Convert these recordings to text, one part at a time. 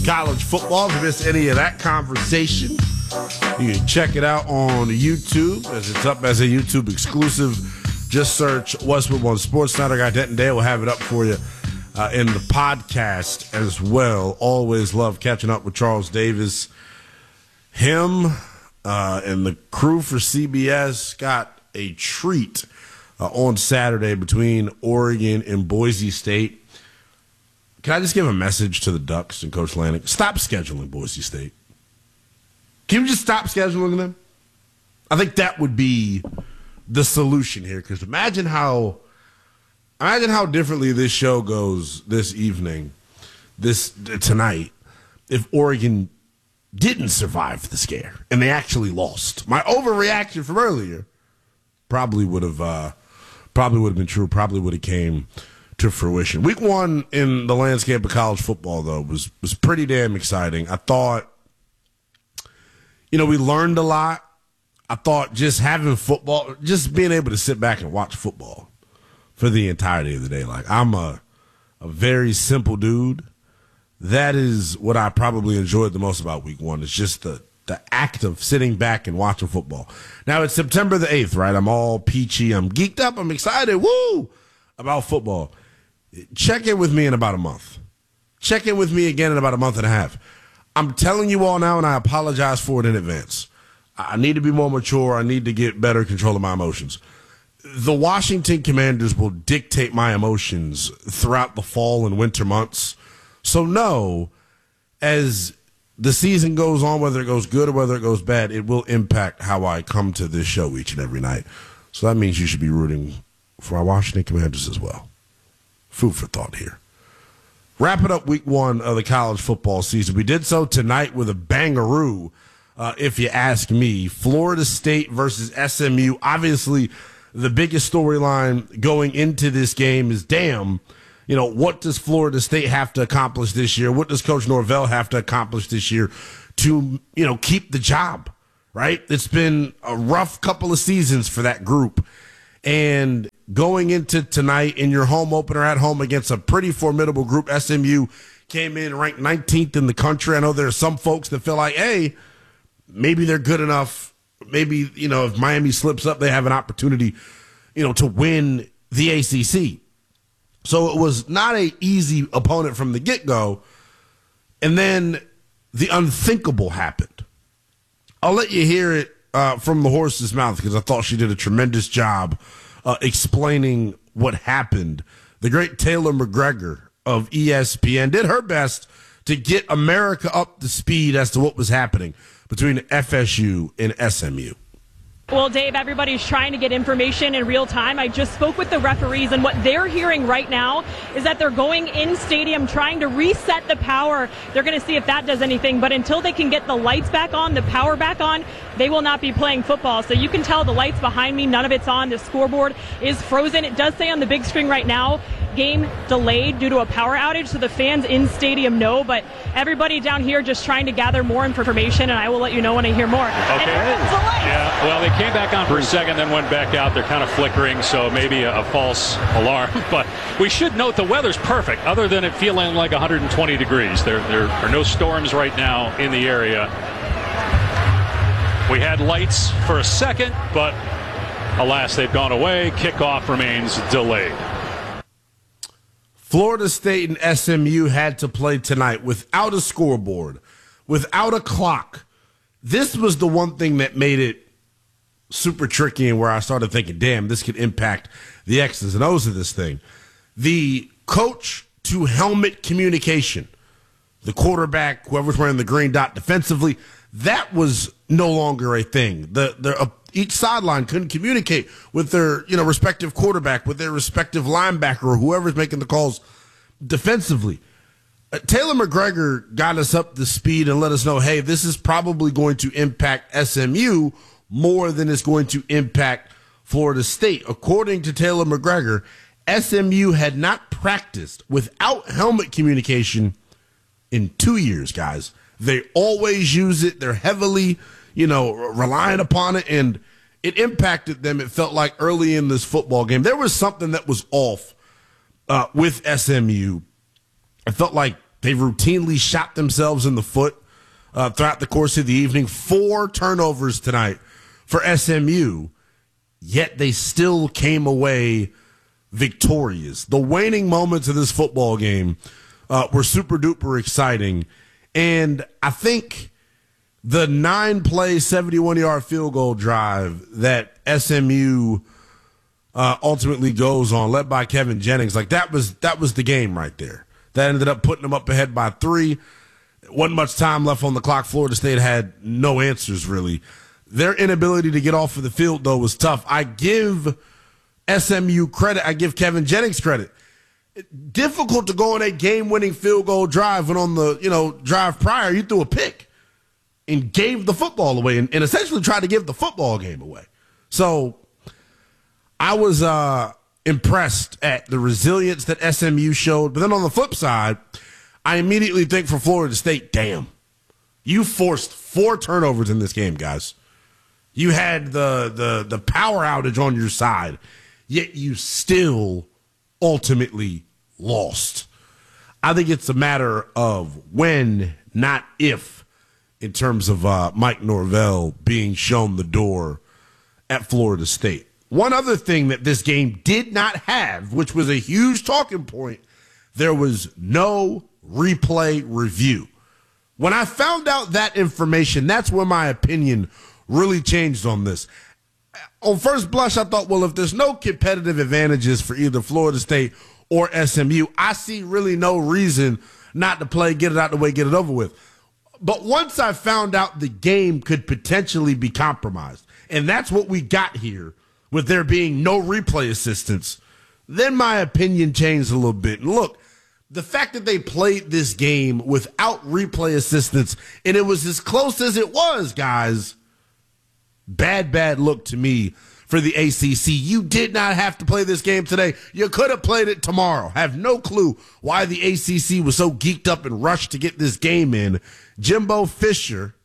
college football. If you missed any of that conversation, you can check it out on YouTube as it's up as a YouTube exclusive. Just search Westwood One Sports Night. I got Denton Day. We'll have it up for you in the podcast as well. Always love catching up with Charles Davis. Him and the crew for CBS got a treat on Saturday between Oregon and Boise State. Can I just give a message to the Ducks and Coach Lannick? Stop scheduling Boise State. Can you just stop scheduling them? I think that would be the solution here, because imagine how differently this show goes this evening, tonight, if Oregon didn't survive the scare and they actually lost. My overreaction from earlier probably would have been true. Probably would have came to fruition. Week 1 in the landscape of college football, though, was pretty damn exciting. I thought, we learned a lot. I thought just having football, just being able to sit back and watch football for the entirety of the day. Like, I'm a very simple dude. That is what I probably enjoyed the most about week 1. It's just the act of sitting back and watching football. Now, it's September the 8th, right? I'm all peachy. I'm geeked up. I'm excited. Woo! About football. Check in with me in about a month. Check in with me again in about a month and a half. I'm telling you all now, and I apologize for it in advance. I need to be more mature. I need to get better control of my emotions. The Washington Commanders will dictate my emotions throughout the fall and winter months. So no, as the season goes on, whether it goes good or whether it goes bad, it will impact how I come to this show each and every night. So that means you should be rooting for our Washington Commanders as well. Food for thought here. Wrapping up week 1 of the college football season. We did so tonight with a bangaroo, if you ask me. Florida State versus SMU. Obviously, the biggest storyline going into this game is, what does Florida State have to accomplish this year? What does Coach Norvell have to accomplish this year to, keep the job, right? It's been a rough couple of seasons for that group. And going into tonight in your home opener at home against a pretty formidable group, SMU came in ranked 19th in the country. I know there are some folks that feel like, hey, maybe they're good enough. Maybe, if Miami slips up, they have an opportunity, to win the ACC. So it was not an easy opponent from the get-go. And then the unthinkable happened. I'll let you hear it from the horse's mouth, because I thought she did a tremendous job explaining what happened. The great Taylor McGregor of ESPN did her best to get America up to speed as to what was happening between FSU and SMU. Well, Dave, everybody's trying to get information in real time. I just spoke with the referees, and what they're hearing right now is that they're going in stadium trying to reset the power. They're going to see if that does anything, but until they can get the lights back on, the power back on, they will not be playing football. So you can tell the lights behind me, none of it's on. The scoreboard is frozen. It does say on the big screen right now, game delayed due to a power outage, so the fans in stadium know, but everybody down here just trying to gather more information, and I will let you know when I hear more. Okay. Yeah, well, they came back on for a second, then went back out. They're kind of flickering, so maybe a false alarm. But we should note the weather's perfect, other than it feeling like 120 degrees. There are no storms right now in the area. We had lights for a second, but alas, they've gone away. Kickoff remains delayed. Florida State and SMU had to play tonight without a scoreboard, without a clock. This was the one thing that made it super tricky, and where I started thinking, damn, this could impact the X's and O's of this thing. The coach to helmet communication, the quarterback, whoever's wearing the green dot defensively, that was no longer a thing. Each sideline couldn't communicate with their respective quarterback, with their respective linebacker, or whoever's making the calls defensively. Taylor McGregor got us up to speed and let us know, hey, this is probably going to impact SMU more than it's going to impact Florida State. According to Taylor McGregor, SMU had not practiced without helmet communication in 2 years, guys. They always use it. They're heavily, relying upon it, and it impacted them. It felt like early in this football game, there was something that was off with SMU. It felt like They routinely shot themselves in the foot throughout the course of the evening. 4 turnovers tonight for SMU, yet they still came away victorious. The waning moments of this football game were super duper exciting. And I think the 9-play, 71-yard field goal drive that SMU ultimately goes on, led by Kevin Jennings, like that was the game right there. That ended up putting them up ahead by 3. Wasn't much time left on the clock. Florida State had no answers, really. Their inability to get off of the field, though, was tough. I give SMU credit. I give Kevin Jennings credit. Difficult to go on a game-winning field goal drive when on the drive prior you threw a pick and gave the football away and essentially tried to give the football game away. So I was impressed at the resilience that SMU showed. But then on the flip side, I immediately think for Florida State, damn, you forced 4 turnovers in this game, guys. You had the power outage on your side, yet you still ultimately lost. I think it's a matter of when, not if, in terms of Mike Norvell being shown the door at Florida State. One other thing that this game did not have, which was a huge talking point, there was no replay review. When I found out that information, that's when my opinion really changed on this. On first blush, I thought, well, if there's no competitive advantages for either Florida State or SMU, I see really no reason not to play, get it out the way, get it over with. But once I found out the game could potentially be compromised, and that's what we got here with there being no replay assistance, then my opinion changed a little bit. And look, the fact that they played this game without replay assistance, and it was as close as it was, guys, bad look to me for the ACC. You did not have to play this game today. You could have played it tomorrow. Have no clue why the ACC was so geeked up and rushed to get this game in. Jimbo Fisher,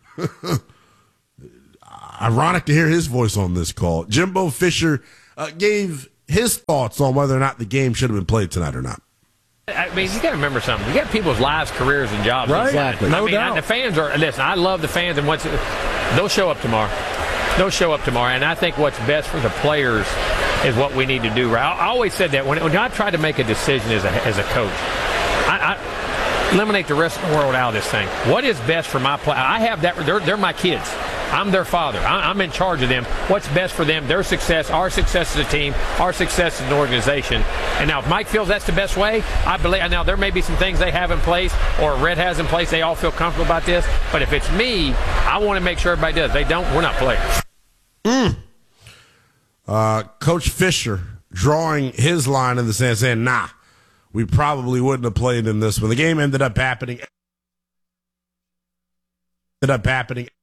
ironic to hear his voice on this call. Jimbo Fisher gave his thoughts on whether or not the game should have been played tonight or not. I mean, you got to remember something. You got people's lives, careers, and jobs. Right? Exactly. No doubt. The fans are. Listen, I love the fans, and they'll show up tomorrow. They'll show up tomorrow, and I think what's best for the players is what we need to do. I always said that when I try to make a decision as a coach, I eliminate the rest of the world out of this thing. What is best for my player? I have that. They're my kids. I'm their father. I'm in charge of them. What's best for them, their success, our success as a team, our success as an organization. And now if Mike feels that's the best way, I believe. Now there may be some things they have in place or Red has in place. They all feel comfortable about this. But if it's me, I want to make sure everybody does. If they don't, we're not players. Coach Fisher drawing his line in the sand saying, nah, we probably wouldn't have played in this one. The game ended up happening